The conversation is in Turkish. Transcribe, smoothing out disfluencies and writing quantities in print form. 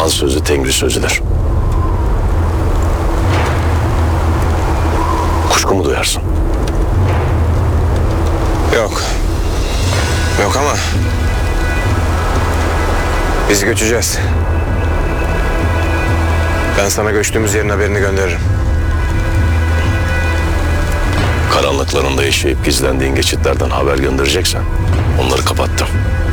Han sözü Tengri sözüdür. Kuşku mu duyarsın? Yok. Yok ama biz göçeceğiz. Ben sana göçtüğümüz yerin haberini gönderirim. Karanlıklarında yaşayıp gizlendiğin geçitlerden haber göndereceksen onları kapattım.